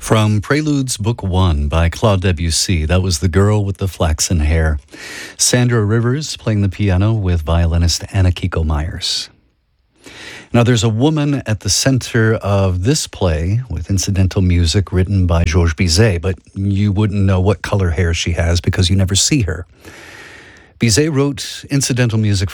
From Preludes Book 1 by Claude Debussy, that was The Girl with the Flaxen Hair. Sandra Rivers playing the piano with violinist Anna Kiko Myers. Now, there's a woman at the center of this play with incidental music written by Georges Bizet, but you wouldn't know what color hair she has because you never see her. Bizet wrote incidental music